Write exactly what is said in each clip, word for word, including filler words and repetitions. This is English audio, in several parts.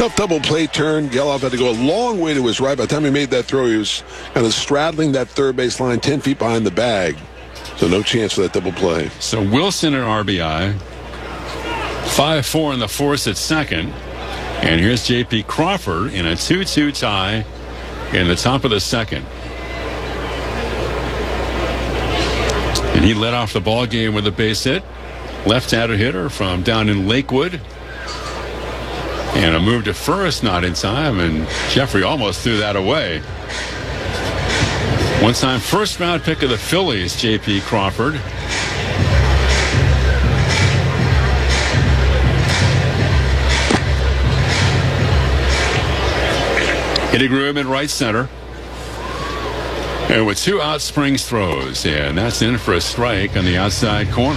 Tough double play turn. Geloff had to go a long way to his right. By the time he made that throw, he was kind of straddling that third base line ten feet behind the bag. So no chance for that double play. So Wilson at R B I. five four in the fourth at second. And here's J P Crawford in a two two tie in the top of the second. And he led off the ball game with a base hit. Left-handed hitter from down in Lakewood. And a move to first not in time, and Jeffrey almost threw that away. One-time first-round pick of the Phillies, J P Crawford. Hitting room in right center. And with two out, Springs throws, and that's in for a strike on the outside corner.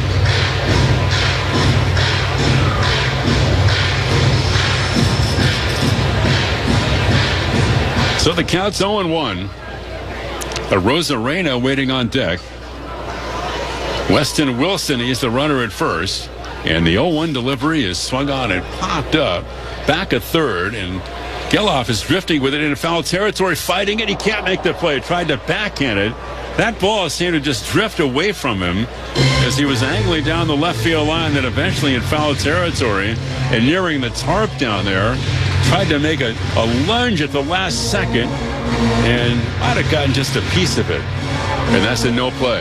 So the count's oh and one. Arozarena waiting on deck. Weston Wilson, he's the runner at first. And the oh one delivery is swung on and popped up. Back at third, and Geloff is drifting with it in foul territory, fighting it. He can't make the play. Tried to backhand it. That ball seemed to just drift away from him as he was angling down the left field line, then eventually in foul territory and nearing the tarp down there. Tried to make a, a lunge at the last second and might have gotten just a piece of it. And that's a no play.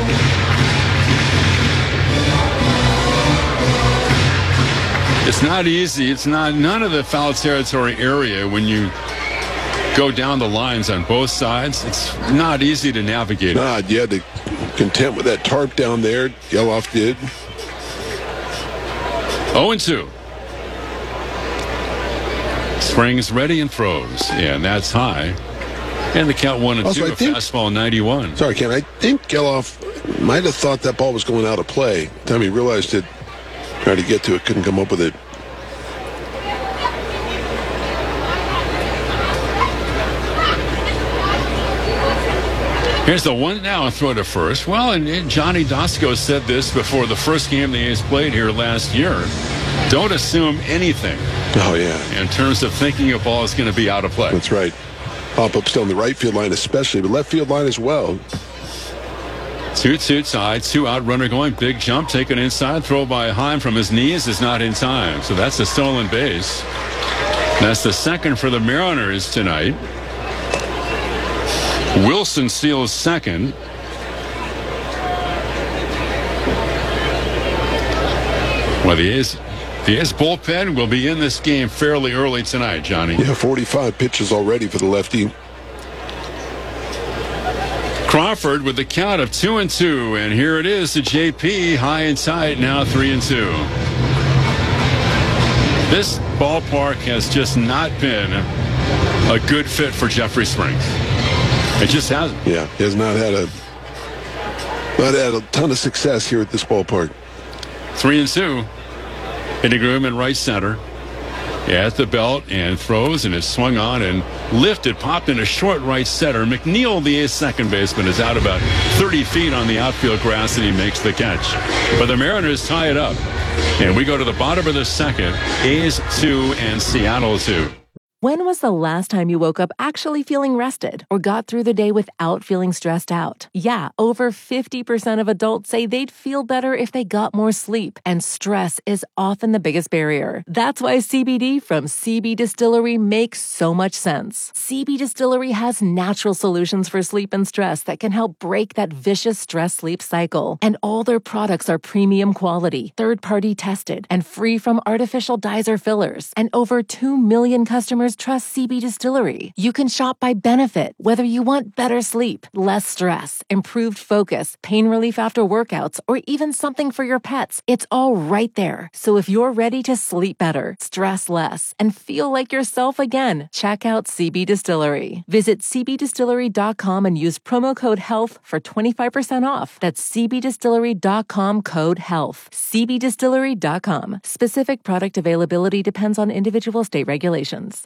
It's not easy. It's not none of the foul territory area when you go down the lines on both sides. It's not easy to navigate. Nah, you had to content with that tarp down there. Geloff did. oh and two. Springs ready and throws. Yeah, and that's high. And the count one and also, two. A think, fastball ninety-one. Sorry, Ken. I think Geloff might have thought that ball was going out of play. By the time he realized it, tried to get to it, couldn't come up with it. Here's the one now and throw to first. Well, and, and Johnny Dosko said this before the first game the A's played here last year. Don't assume anything. Oh, yeah. In terms of thinking a ball is going to be out of play. That's right. Pop up still in the right field line especially, but left field line as well. two two tie, two out runner going. Big jump taken inside. Throw by Heim from his knees is not in time. So that's a stolen base. That's the second for the Mariners tonight. Wilson steals second. Well, the A's, the A's bullpen will be in this game fairly early tonight, Johnny. Yeah, forty-five pitches already for the lefty. Crawford with the count of two and two, and here it is to J P, high and tight, now three and two. This ballpark has just not been a good fit for Jeffrey Springs. It just hasn't. Yeah, he has not had a not had a ton of success here at this ballpark. Three and two. Hitting room in right center. At the belt and throws, and it's swung on and lifted, popped in a short right center. McNeil, the A's second baseman, is out about thirty feet on the outfield grass, and he makes the catch. But the Mariners tie it up. And we go to the bottom of the second. A's two and Seattle two. When was the last time you woke up actually feeling rested or got through the day without feeling stressed out? Yeah, over fifty percent of adults say they'd feel better if they got more sleep, and stress is often the biggest barrier. That's why C B D from C B Distillery makes so much sense. C B Distillery has natural solutions for sleep and stress that can help break that vicious stress-sleep cycle. And all their products are premium quality, third-party tested, and free from artificial dyes or fillers. And over two million customers trust C B Distillery. You can shop by benefit, whether you want better sleep, less stress, improved focus, pain relief after workouts, or even something for your pets. It's all right there. So if you're ready to sleep better, stress less, and feel like yourself again, check out C B Distillery. Visit c b distillery dot com and use promo code HEALTH for twenty-five percent off. That's c b distillery dot com code HEALTH. c b distillery dot com. Specific product availability depends on individual state regulations.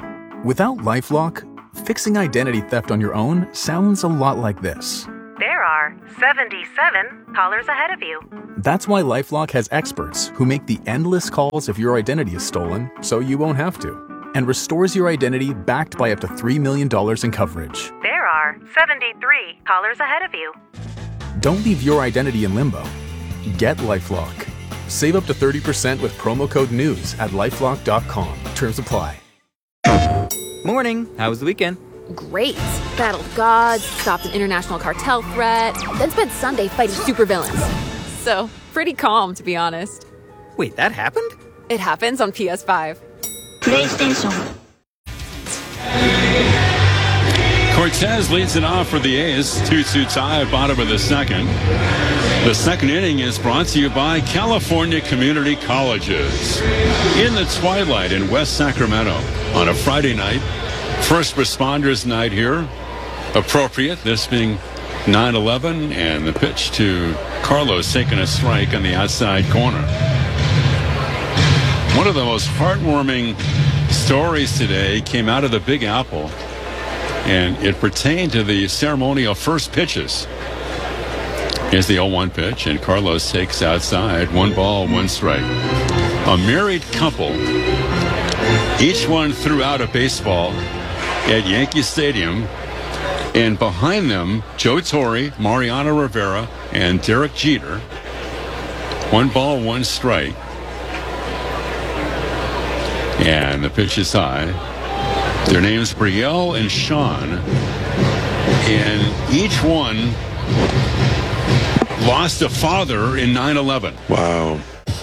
Without LifeLock, fixing identity theft on your own sounds a lot like this. There are seventy-seven callers ahead of you. That's why LifeLock has experts who make the endless calls if your identity is stolen so you won't have to, and restores your identity backed by up to three million dollars in coverage. There are seventy-three callers ahead of you. Don't leave your identity in limbo. Get LifeLock. Save up to thirty percent with promo code NEWS at lifelock dot com. Terms apply. Morning. How was the weekend? Great. Battled gods, stopped an international cartel threat, then spent Sunday fighting supervillains. So, pretty calm, to be honest. Wait, that happened? It happens on P S five. PlayStation. Cortez leads it off for the A's. two two tie, bottom of the second. The second inning is brought to you by California Community Colleges. In the twilight in West Sacramento on a Friday night, first responders night here. Appropriate, this being nine eleven, and the pitch to Carlos taking a strike on the outside corner. One of the most heartwarming stories today came out of the Big Apple, and it pertained to the ceremonial first pitches. Here's the oh one pitch, and Carlos takes outside. One ball, one strike. A married couple, each one threw out a baseball at Yankee Stadium, and behind them, Joe Torre, Mariano Rivera, and Derek Jeter. One ball, one strike. And the pitch is high. Their names Brielle and Sean, and each one lost a father in nine eleven. Wow.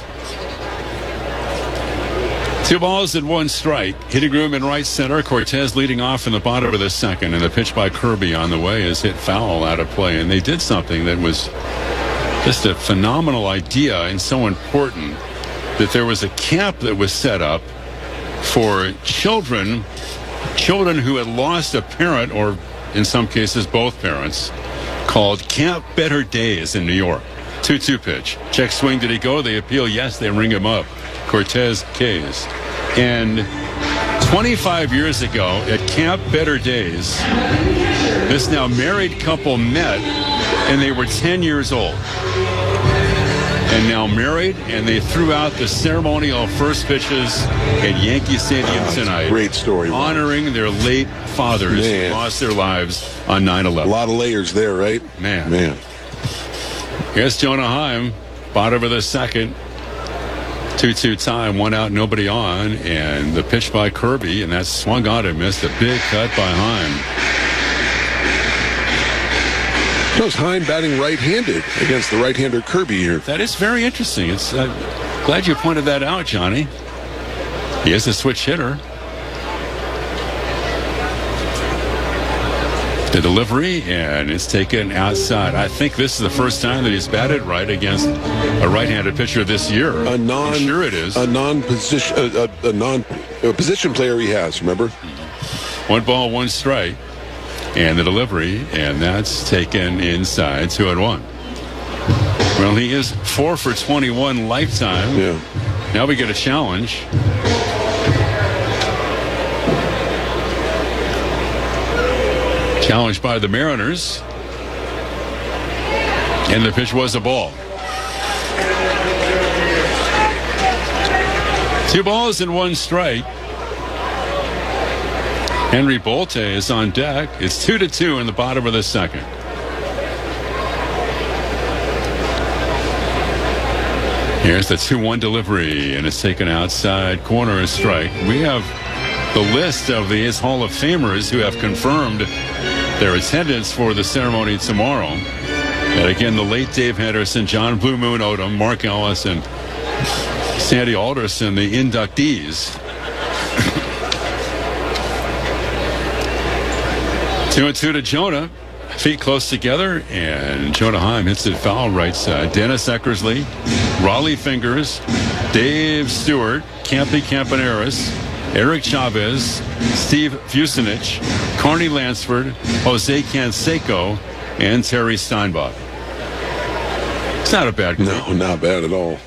Two balls and one strike. Hitting room in right center. Cortez leading off in the bottom of the second, and the pitch by Kirby on the way is hit foul out of play. And they did something that was just a phenomenal idea and so important, that there was a camp that was set up for children, children who had lost a parent, or in some cases both parents, called Camp Better Days in New York. two two pitch. Check swing. Did he go? They appeal. Yes, they ring him up. Cortez K's. And twenty-five years ago at Camp Better Days, this now married couple met, and they were ten years old. And now married, and they threw out the ceremonial first pitches at Yankee Stadium oh, tonight. Great story. Honoring wow. their late fathers Man. who lost their lives on nine eleven. A lot of layers there, right? Man. Man. Here's Jonah Heim, bottom of the second. two two time, one out, nobody on, and the pitch by Kirby, and that swung on and missed. A big cut by Heim. Shows Heim batting right-handed against the right-hander Kirby here. That is very interesting. It's uh, glad you pointed that out, Johnny. He is a switch hitter. The delivery, and it's taken outside. I think this is the first time that he's batted right against a right-handed pitcher this year. A non, I'm sure it is. A non-position, a, a, a non-position player he has. Remember? One ball, one strike, and the delivery, and that's taken inside. Two and one. Well, he is four for twenty-one lifetime. Yeah. Now we get a challenge. Challenged by the Mariners. And the pitch was a ball. Two balls and one strike. Henry Bolte is on deck. It's two to two in the bottom of the second. Here's the two one delivery, and it's taken outside corner, a strike. We have the list of the Hall of Famers who have confirmed their attendance for the ceremony tomorrow. And again, the late Dave Henderson, John Blue Moon Odom, Mark Ellis, and Sandy Alderson, the inductees. Two and two to Jonah. Feet close together, and Jonah Heim hits it foul right side. Dennis Eckersley, Raleigh Fingers, Dave Stewart, Campy Campaneris, Eric Chavez, Steve Vucinich, Carney Lansford, Jose Canseco, and Terry Steinbach. It's not a bad group. No, not bad at all.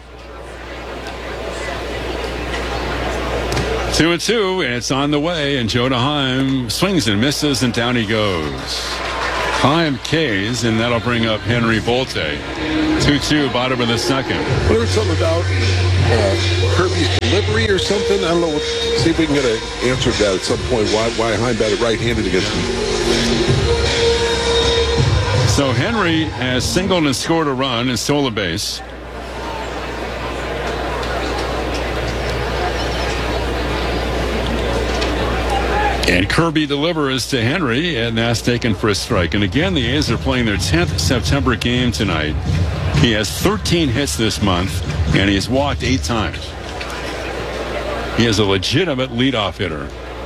Two and two, and it's on the way, and Jonah Heim swings and misses, and down he goes. Five Ks, and that'll bring up Henry Bolte. two two, bottom of the second. What was something about uh, Kirby's delivery or something? I don't know. See if we can get an answer to that at some point. Why, why Heim batted right-handed against him? So Henry has singled and scored a run and stole a base. And Kirby delivers to Henry, and that's taken for a strike. And again, the A's are playing their tenth September game tonight. He has thirteen hits this month, and he has walked eight times. He is a legitimate leadoff hitter.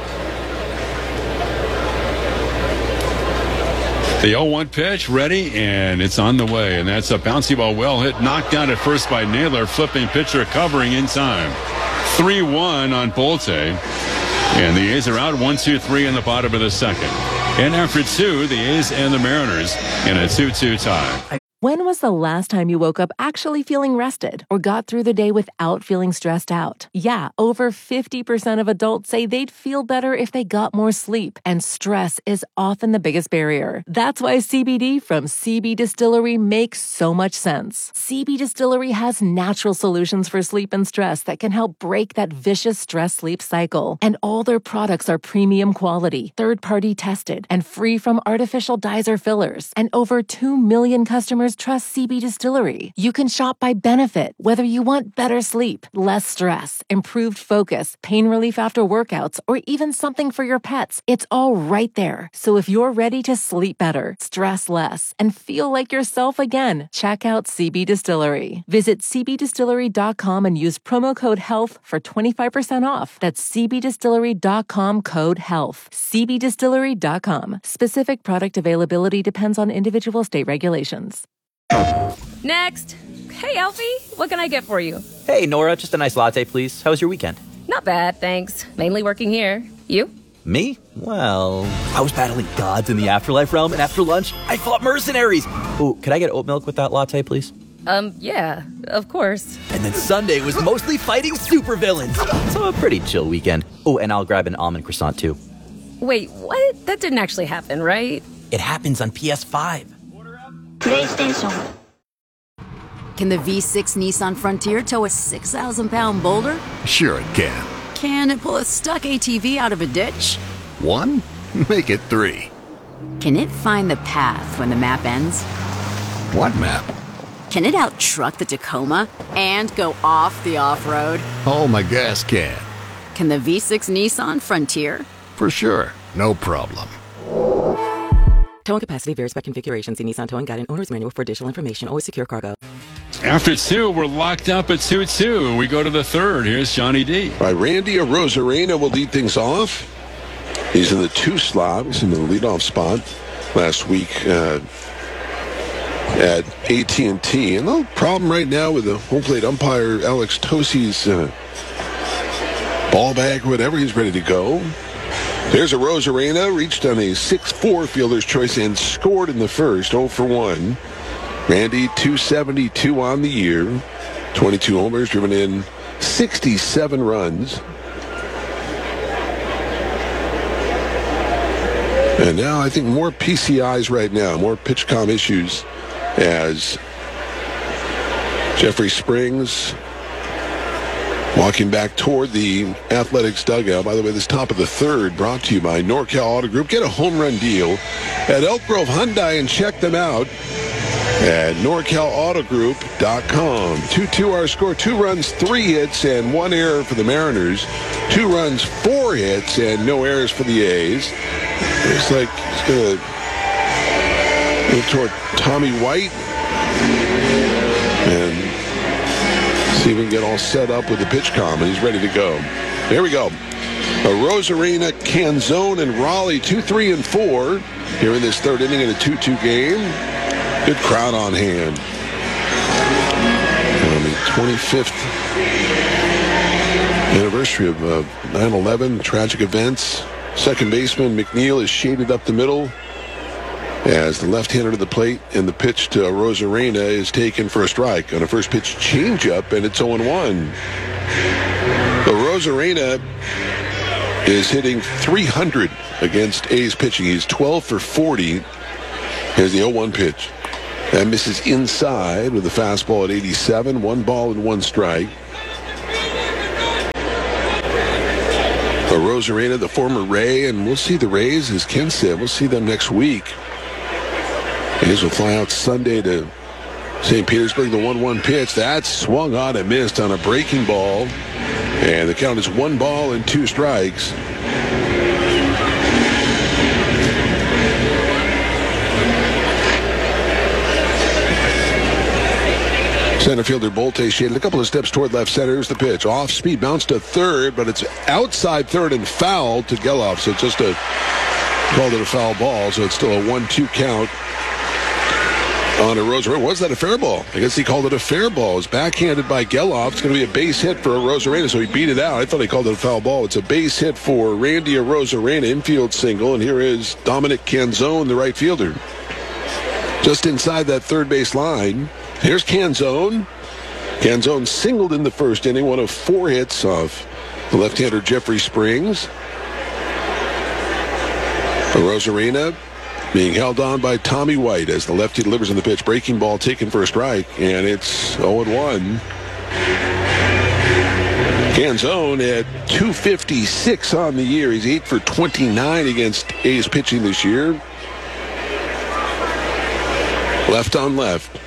The oh one pitch ready, and it's on the way. And that's a bouncy ball well hit, knocked down at first by Naylor. Flipping pitcher covering in time. three one on Bolte. And the A's are out one two three in the bottom of the second. And after two, the A's and the Mariners in a two two tie. When was the last time you woke up actually feeling rested or got through the day without feeling stressed out? Yeah, over fifty percent of adults say they'd feel better if they got more sleep, and stress is often the biggest barrier. That's why C B D from C B Distillery makes so much sense. C B Distillery has natural solutions for sleep and stress that can help break that vicious stress-sleep cycle. And all their products are premium quality, third-party tested, and free from artificial dyes or fillers. And over two million customers trust C B Distillery. You can shop by benefit, whether you want better sleep, less stress, improved focus, pain relief after workouts, or even something for your pets. It's all right there. So if you're ready to sleep better, stress less, and feel like yourself again, check out C B Distillery. Visit c b distillery dot com and use promo code HEALTH for twenty-five percent off. That's c b distillery dot com code HEALTH. c b distillery dot com. Specific product availability depends on individual state regulations. Next. Hey, Alfie. What can I get for you? Hey, Nora. Just a nice latte, please. How was your weekend? Not bad, thanks. Mainly working here. You? Me? Well, I was battling gods in the afterlife realm, and after lunch, I fought mercenaries. Oh, could I get oat milk with that latte, please? Um, yeah, of course. And then Sunday was mostly fighting supervillains. So a pretty chill weekend. Oh, and I'll grab an almond croissant, too. Wait, what? That didn't actually happen, right? It happens on P S five. PlayStation. Can the V six Nissan Frontier tow a six thousand pound boulder? Sure it can. Can it pull a stuck A T V out of a ditch? One? Make it three. Can it find the path when the map ends? What map? Can it out-truck the Tacoma and go off the off-road? Oh, my gas can. Can the V six Nissan Frontier? For sure. No problem. Towing capacity varies by configuration. See Nissan Towing Guide and Owner's Manual for additional information. Always secure cargo. After two, we're locked up at two two. We go to the third. Here's Johnny D. All right, Randy Arozarena will lead things off. He's in the two slot. He's in the leadoff spot last week uh, at A T and T. And the problem right now with the home plate umpire, Alex Tosi's uh, ball bag or whatever, he's ready to go. There's Arozarena, reached on a six four fielder's choice and scored in the first, oh for one. Randy, two seventy-two on the year, twenty-two homers, driven in sixty-seven runs. And now I think more P C Is right now, more pitch comm issues as Jeffrey Springs walking back toward the Athletics dugout. By the way, this top of the third brought to you by NorCal Auto Group. Get a home run deal at Elk Grove Hyundai and check them out at norcal auto group dot com. two two our score, two runs, three hits, and one error for the Mariners. Two runs, four hits, and no errors for the A's. Looks like he's going to go toward Tommy White and see if we can get all set up with the pitch comm, and he's ready to go. There we go. Arozarena, Canzone, and Raleigh, two, three, and four here in this third inning in a two two game. Good crowd on hand. On the twenty-fifth anniversary of uh, nine eleven, tragic events. Second baseman McNeil is shaded up the middle as the left-hander to the plate, and the pitch to Arozarena is taken for a strike on a first pitch changeup, and it's oh and one. Arozarena is hitting three hundred against A's pitching. He's twelve for forty Here's the oh one pitch. That misses inside with the fastball at eighty-seven. One ball and one strike. Arozarena, the former Ray, and we'll see the Rays, as Ken said, we'll see them next week. A's will fly out Sunday to Saint Petersburg. The one one pitch, that's swung on and missed on a breaking ball. And the count is one ball and two strikes. Center fielder Bolte shaded a couple of steps toward left center. Here's the pitch. Off speed, bounce to third, but it's outside third and foul to Geloff. So it's just a, called it a foul ball. So it's still a one two count on Arozarena. Was that a fair ball? I guess he called it a fair ball. It's backhanded by Geloff. It's going to be a base hit for Arozarena, so he beat it out. I thought he called it a foul ball. It's a base hit for Randy Arozarena, infield single, and here is Dominic Canzone, the right fielder. Just inside that third base line. Here's Canzone. Canzone singled in the first inning, one of four hits of the left-hander Jeffrey Springs. Arozarena being held on by Tommy White as the lefty delivers in the pitch. Breaking ball taken for a strike, and it's oh one. Canzone at two fifty-six on the year. He's eight for twenty-nine against A's pitching this year. Left on left.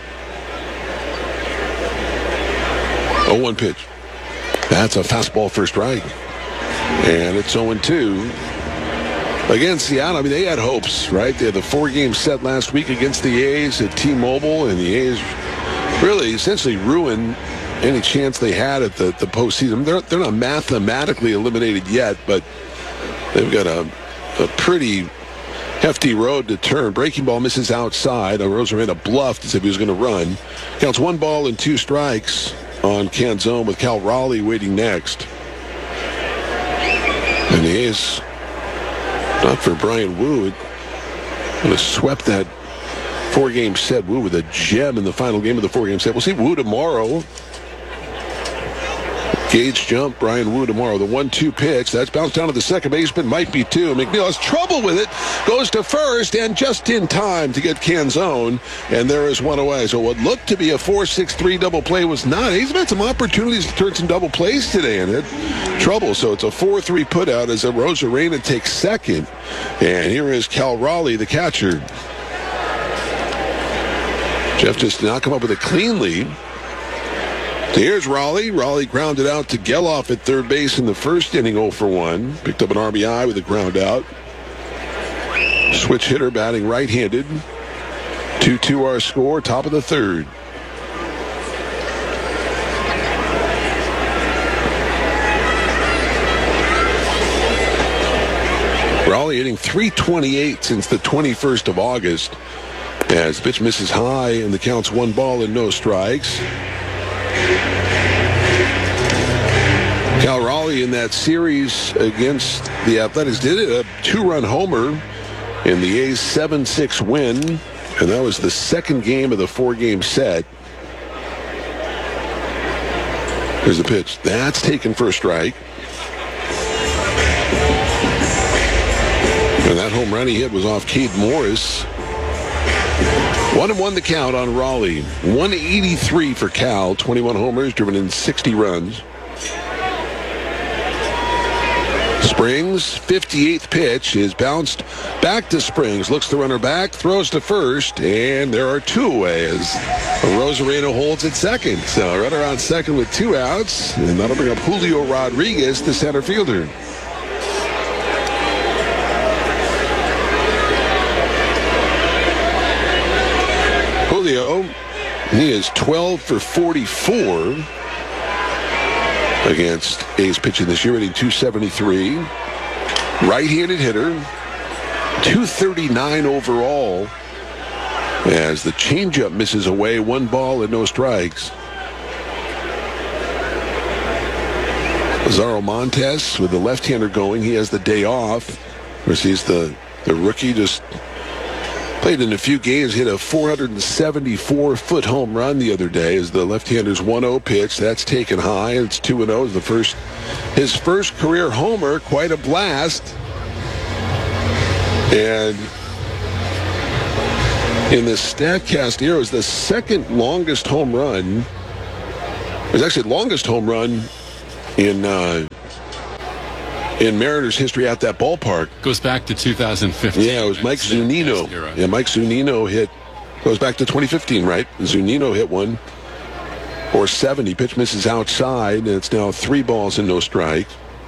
oh one pitch. That's a fastball for a strike. And it's oh two. Against Seattle, I mean, they had hopes, right? They had the four-game set last week against the A's at T-Mobile, and the A's really essentially ruined any chance they had at the, the postseason. They're, they're not mathematically eliminated yet, but they've got a, a pretty hefty road to turn. Breaking ball misses outside. Arozarena bluffed as if he was going to run. Counts one ball and two strikes on Canzone with Cal Raleigh waiting next. And the A's, not for Brian Wu, would have swept that four-game set. Wu with a gem in the final game of the four-game set. We'll see Wu tomorrow. Gage jump, Brian Wu tomorrow. The one two pitch, that's bounced down to the second baseman, might be two. McNeil has trouble with it, goes to first, and just in time to get Canzone, and there is one away. So what looked to be a four six three double play was not. He's had some opportunities to turn some double plays today and had trouble. So it's a four three putout as Arozarena takes second. And here is Cal Raleigh, the catcher. Jeff just did not come up with a clean lead. So here's Raleigh. Raleigh grounded out to Geloff at third base in the first inning, oh for one. Picked up an R B I with a ground out. Switch hitter batting right-handed. two two our score, top of the third. Raleigh hitting three twenty-eight since the twenty-first of August. As the pitch misses high and the count's one ball and no strikes. Cal Raleigh in that series against the Athletics did a two-run homer in the A's seven six win, and that was the second game of the four-game set. Here's the pitch. That's taken for a strike. And that home run he hit was off Cade Morris. One and one the count on Raleigh. one eighty-three for Cal. twenty-one homers, driven in sixty runs. Springs, fifty-eighth pitch, is bounced back to Springs. Looks the runner back, throws to first, and there are two away as Arozarena holds at second. So runner on second with two outs, and that'll bring up Julio Rodriguez, the center fielder. Julio, he is twelve for forty-four against A's pitching this year, hitting two seventy-three. Right-handed hitter, two thirty-nine overall, as the changeup misses away, one ball and no strikes. Lazaro Montes with the left-hander going. He has the day off. Of course, he's the, the rookie, just played in a few games, hit a four seventy-four foot home run the other day as the left-hander's one oh pitch. That's taken high. It's two and oh. The first, his first career homer, quite a blast. And in the StatCast era. It was the second longest home run. It was actually the longest home run in uh, in Mariners history at that ballpark. Goes back to two thousand fifteen. Yeah, it was Mike Zunino. Yeah, Mike Zunino hit, goes back to twenty fifteen, right? Zunino hit one for seven. He pitch misses outside, and it's now three balls and no strike.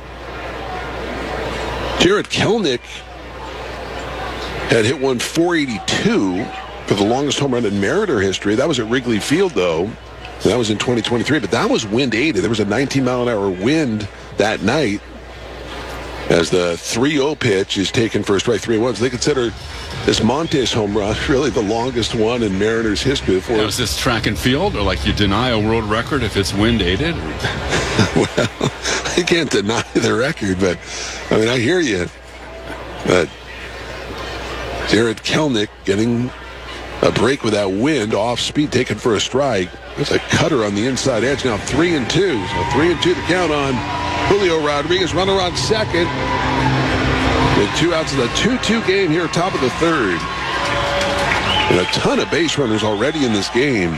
Jarred Kelenic had hit one four eighty-two for the longest home run in Mariner history. That was at Wrigley Field, though. That was in twenty twenty-three, but that was wind aided. There was a nineteen mile an hour wind that night as the three oh pitch is taken for a strike three one. So they consider this Montes home run really the longest one in Mariners history. Before now, is this track and field, or like you deny a world record if it's wind aided? Well, I can't deny the record, but I mean, I hear you. But Jarred Kelenic getting a break with that wind, off speed, taken for a strike. There's a cutter on the inside edge. Now three and two. So three and two to count on Julio Rodriguez. Runner on second. With two outs of the two two game here, top of the third. And a ton of base runners already in this game.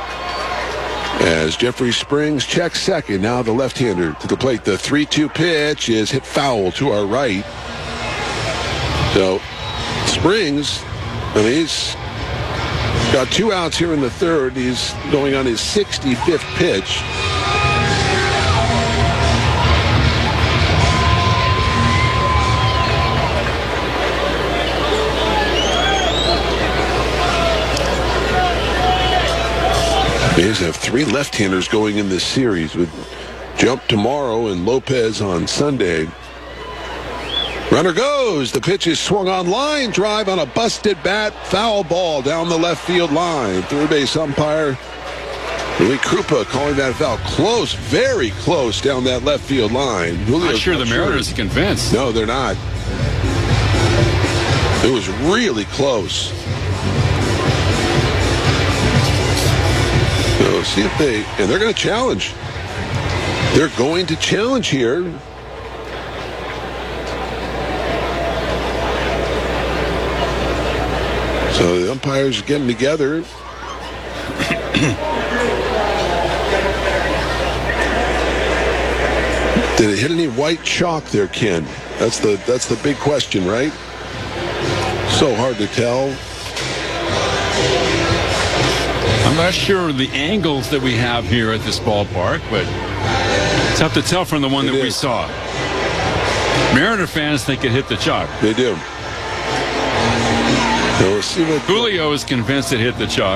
As Jeffrey Springs checks second. Now the left-hander to the plate. The three two pitch is hit foul to our right. So Springs, I mean, he's got two outs here in the third. He's going on his sixty-fifth pitch. They have three left-handers going in this series with Jump tomorrow and Lopez on Sunday. Runner goes. The pitch is swung on line drive on a busted bat. Foul ball down the left field line. Third base umpire Lee Krupa calling that foul. Close, very close down that left field line. Julio's not sure the Mariners are convinced. No, they're not. It was really close. So see if they, and they're going to challenge. They're going to challenge here. So the umpires are getting together. Did it hit any white chalk there, Ken? That's the that's the big question, right? So hard to tell. I'm not sure the angles that we have here at this ballpark, but it's tough to tell from the one it that is. we saw. Mariner fans think it hit the chalk. They do. So we'll see what Julio is convinced it hit the chalk.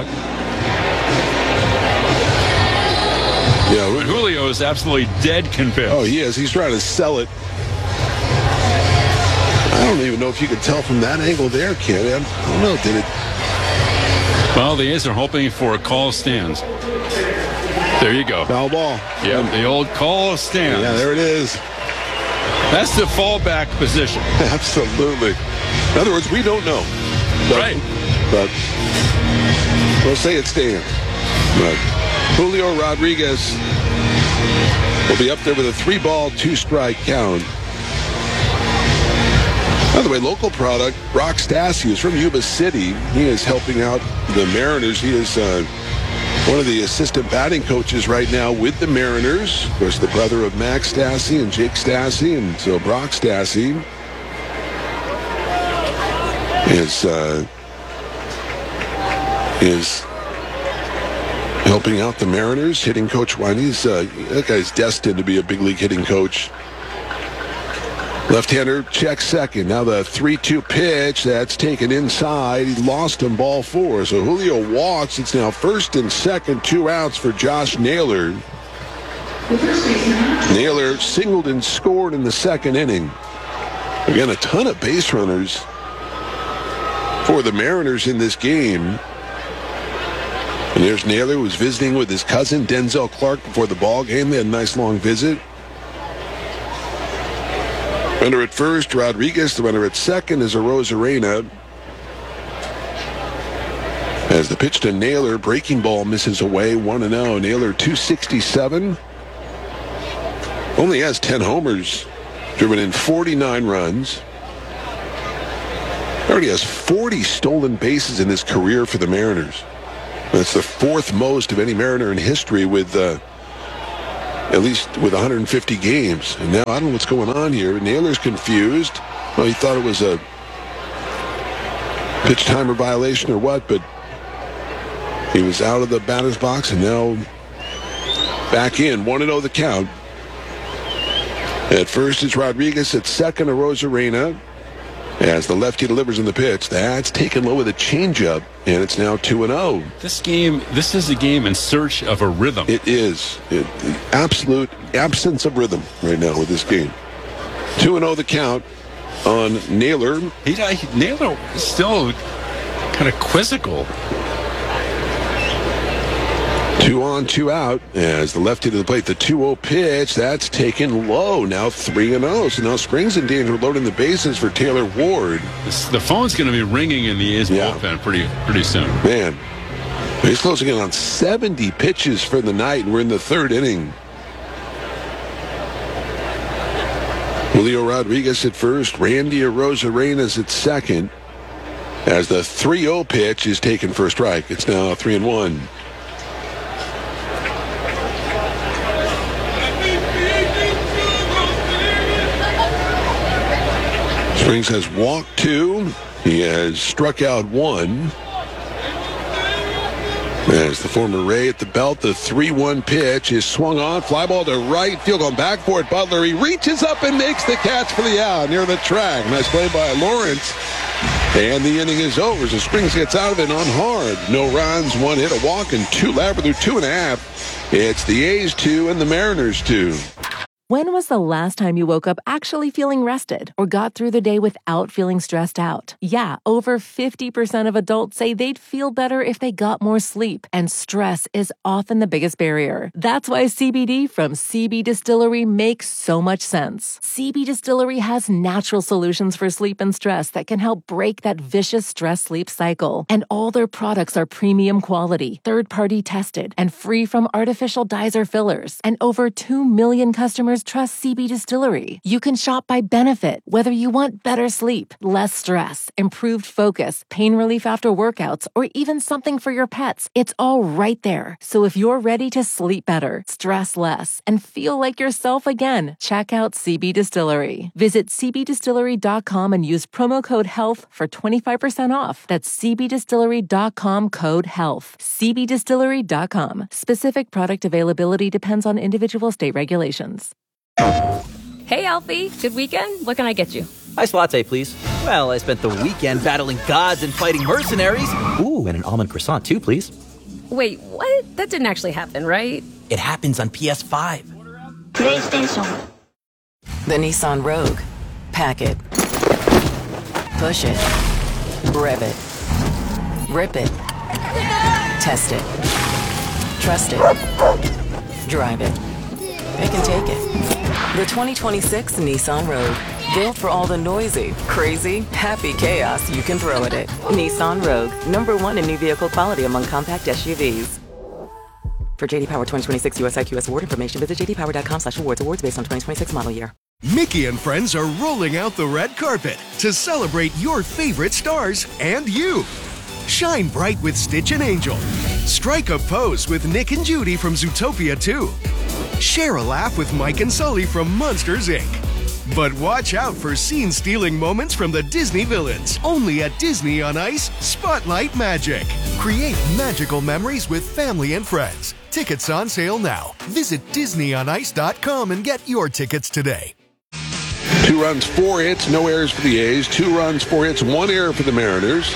Yeah, but Julio is absolutely dead convinced. Oh, he is. He's trying to sell it. I don't even know if you could tell from that angle there, Ken. I don't know. Did it? Well, the A's are hoping for a call stands. There you go. Foul ball. Yeah, the old call stands. Yeah, there it is. That's the fallback position. Absolutely. In other words, we don't know. But, right. But we'll say it stands. But Julio Rodriguez will be up there with a three-ball, two-strike count. By the way, local product, Brock Stassi is from Yuba City. He is helping out the Mariners. He is uh, one of the assistant batting coaches right now with the Mariners. Of course, the brother of Max Stassi and Jake Stassi, and so Brock Stassi is uh, is helping out the Mariners. Hitting coach one. He's uh, that guy's destined to be a big league hitting coach. Left-hander checks second. Now the three two pitch that's taken inside. He lost him, ball four. So Julio walks. It's now first and second, two outs for Josh Naylor. Naylor singled and scored in the second inning. Again, a ton of base runners for the Mariners in this game. And there's Naylor, who was visiting with his cousin Denzel Clark before the ball game. They had a nice long visit. Runner at first, Rodriguez. The runner at second is Arozarena. As the pitch to Naylor, breaking ball misses away, one and oh. Naylor two sixty-seven. Only has ten homers, driven in forty-nine runs. already has forty stolen bases in his career for the Mariners. That's the fourth most of any Mariner in history with uh, at least with one hundred fifty games. And now I don't know what's going on here. Naylor's confused. Well, he thought it was a pitch timer violation or what, but he was out of the batter's box and now back in. one and oh the count. At first it's Rodriguez. At second, Arozarena. As the lefty delivers in the pitch, that's taken low with a changeup, and it's now two and oh. This game, this is a game in search of a rhythm. It is. It, the absolute absence of rhythm right now with this game. two and oh the count on Naylor. He, he, Naylor is still kind of quizzical. Two on, two out as the lefty to the plate. The two oh pitch, that's taken low. Now three and oh. So now Springs in danger, loading the bases for Taylor Ward. This, the phone's going to be ringing in the A's yeah. bullpen pretty, pretty soon. Man, he's closing in on seventy pitches for the night, and we're in the third inning. Julio Rodriguez at first. Randy Arozarena's at second. As the three oh pitch is taken for a strike. It's now three and one. Springs has walked two. He has struck out one. As the former Ray at the belt, the three one pitch is swung on. Fly ball to right field, going back for it. Butler, he reaches up and makes the catch for the out near the track. Nice play by Lawrence. And the inning is over. So Springs gets out of it on hard. No runs, one hit, a walk, and two left through two and a half. It's the A's two and the Mariners two. When was the last time you woke up actually feeling rested or got through the day without feeling stressed out? Yeah, over fifty percent of adults say they'd feel better if they got more sleep, and stress is often the biggest barrier. That's why C B D from C B Distillery makes so much sense. C B Distillery has natural solutions for sleep and stress that can help break that vicious stress-sleep cycle. And all their products are premium quality, third-party tested, and free from artificial dyes or fillers. And over two million customers trust C B Distillery. You can shop by benefit, whether you want better sleep, less stress, improved focus, pain relief after workouts, or even something for your pets. It's all right there. So if you're ready to sleep better, stress less, and feel like yourself again, check out C B Distillery. Visit c b distillery dot com and use promo code HEALTH for twenty-five percent off. That's c b distillery dot com code HEALTH. c b distillery dot com. Specific product availability depends on individual state regulations. Hey, Alfie. Good weekend? What can I get you? Iced latte, please. Well, I spent the weekend battling gods and fighting mercenaries. Ooh, and an almond croissant, too, please. Wait, what? That didn't actually happen, right? It happens on P S five. PlayStation. The Nissan Rogue. Pack it. Push it. Rev it. Rip it. Test it. Trust it. Drive it. It can take it. The twenty twenty-six Nissan Rogue. Built for all the noisy, crazy, happy chaos you can throw at it. Nissan Rogue. Number one in new vehicle quality among compact S U Vs. For J D Power twenty twenty-six U S I Q S award information, visit j d power dot com slash awards. Awards based on twenty twenty-six model year. Mickey and friends are rolling out the red carpet to celebrate your favorite stars and you. Shine bright with Stitch and Angel. Strike a pose with Nick and Judy from Zootopia two. Share a laugh with Mike and Sully from Monsters, Incorporated. But watch out for scene-stealing moments from the Disney villains. Only at Disney on Ice Spotlight Magic. Create magical memories with family and friends. Tickets on sale now. Visit disney on ice dot com and get your tickets today. Two runs, four hits, no errors for the A's. Two runs, four hits, one error for the Mariners.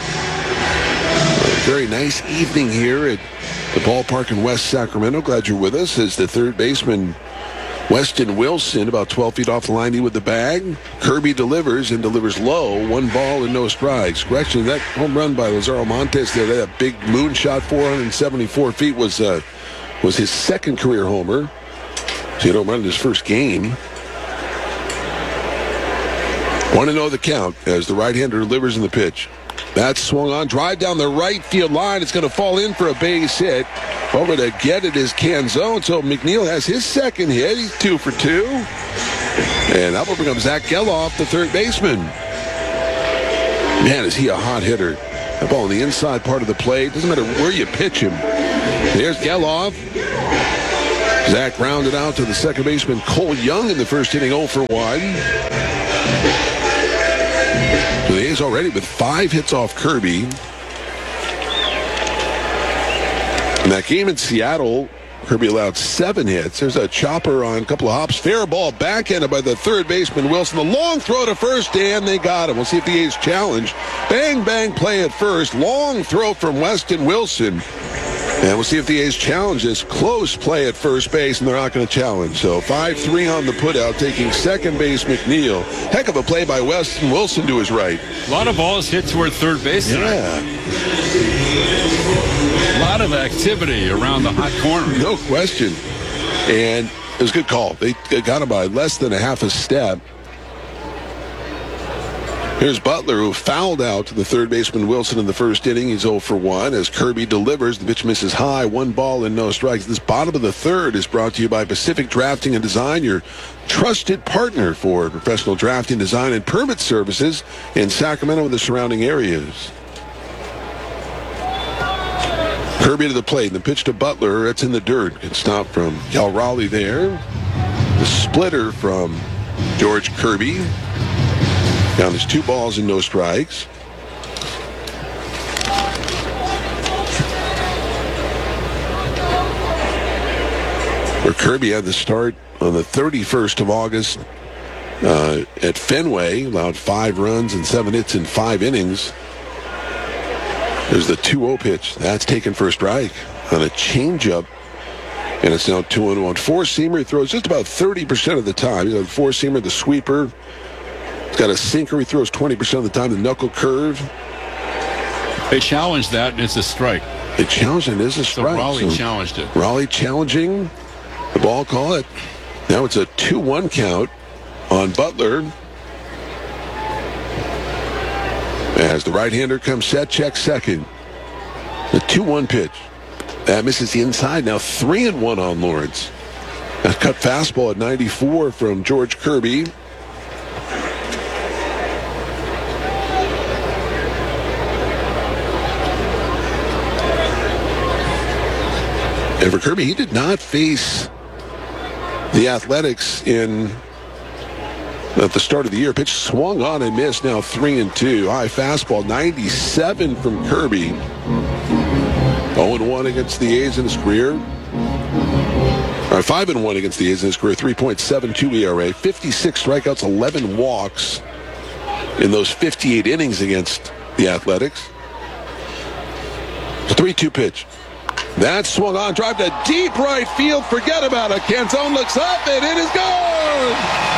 A very nice evening here at the ballpark in West Sacramento. Glad you're with us as the third baseman, Weston Wilson, about twelve feet off the line with the bag. Kirby delivers and delivers low. One ball and no strikes. Correction, that home run by Lazaro Montes there, that big moonshot four hundred seventy-four feet was uh, was his second career homer. So he don't run in his first game. one and oh the count as the right-hander delivers in the pitch. That's swung on. Drive down the right field line. It's going to fall in for a base hit. Over to get it is Canzone. So McNeil has his second hit. He's two for two. And up over comes Zach Geloff, the third baseman. Man, is he a hot hitter. That ball on the inside part of the plate. Doesn't matter where you pitch him. There's Geloff. Zach rounded out to the second baseman Cole Young in the first inning, oh for one. So the A's already with five hits off Kirby. In that game in Seattle, Kirby allowed seven hits. There's a chopper on a couple of hops. Fair ball backhanded by the third baseman Wilson. The long throw to first, and they got him. We'll see if the A's challenge. Bang, bang, play at first. Long throw from Weston Wilson. And we'll see if the A's challenge this. Close play at first base, and they're not going to challenge. So five three on the putout, taking second base McNeil. Heck of a play by Weston Wilson to his right. A lot of balls hit toward third base tonight. Yeah. A lot of activity around the hot corner. No question. And it was a good call. They got him by less than a half a step. Here's Butler, who fouled out to the third baseman Wilson in the first inning. He's oh for one as Kirby delivers. The pitch misses high. One ball and no strikes. This bottom of the third is brought to you by Pacific Drafting and Design, your trusted partner for professional drafting, design, and permit services in Sacramento and the surrounding areas. Kirby to the plate. And the pitch to Butler. It's in the dirt. Good stop from Cal Raleigh there. The splitter from George Kirby. Now there's two balls and no strikes. Where Kirby had the start on the thirty-first of August uh, at Fenway, allowed five runs and seven hits in five innings. There's the two oh pitch. That's taken for a strike on a changeup. And it's now two and one. Four-seamer, he throws just about thirty percent of the time. He's got a four-seamer, the sweeper. He's got a sinker. He throws twenty percent of the time. The knuckle curve. They challenged that, and it's a strike. They challenged it, and it's a strike. So Raleigh so challenged it. Raleigh challenging the ball call. It. Now it's a two one count on Butler. As the right-hander comes set, check second. The two one pitch. That misses the inside. Now three and one on Lawrence. A cut fastball at ninety-four from George Kirby. And for Kirby, he did not face the Athletics in at the start of the year. Pitch swung on and missed. Now three and two. High fastball, ninety-seven from Kirby. oh and one against the A's in his career. Or five and one against the A's in his career. three point seven two E R A. fifty-six strikeouts, eleven walks in those fifty-eight innings against the Athletics. three two pitch. That swung on, drive to deep right field. Forget about it. Canzone looks up, and it is gone.